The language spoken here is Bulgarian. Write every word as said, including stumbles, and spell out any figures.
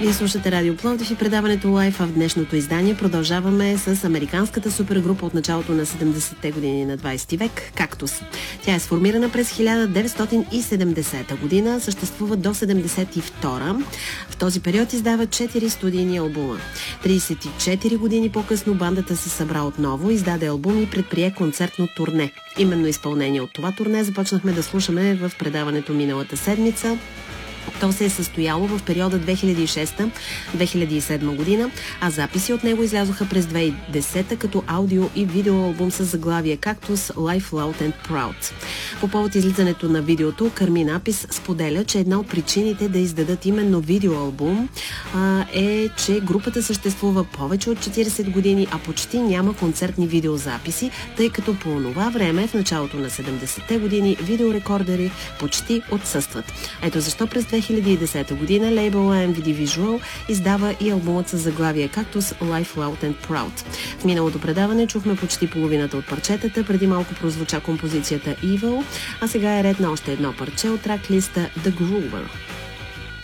Вие слушате Радио Пловдив и предаването Лайф, а в днешното издание продължаваме с американската супергрупа от началото на седемдесетте години на двадесети век – Кактус. Тя е сформирана през хиляда деветстотин и седемдесета година, съществува до седемдесет и втора. В този период издава четири студийни албума. тридесет и четири години по-късно бандата се събра отново, издаде албум и предприе концертно турне. Именно изпълнение от това турне започнахме да слушаме в предаването миналата седмица. То се е състояло в периода две хиляди и шеста - две хиляди и седма година, а записи от него излязоха през две хиляди и десета като аудио и видеоалбум с заглавие Cactus Life Loud and Proud. По повод излизането на видеото, Кармин Апис споделя, че една от причините да издадат именно видеоалбум а, е, че групата съществува повече от четиридесет години, а почти няма концертни видеозаписи, тъй като по това време, в началото на седемдесетте години, видеорекордери почти отсъстват. Ето защо през две хиляди и десета година лейбъла Ем Ви Ди Visual издава и албумът с заглавие Cactus Life Loud and Proud. В миналото предаване чухме почти половината от парчетата, преди малко прозвуча композицията Evil, а сега е ред на още едно парче от трак-листа The Groover.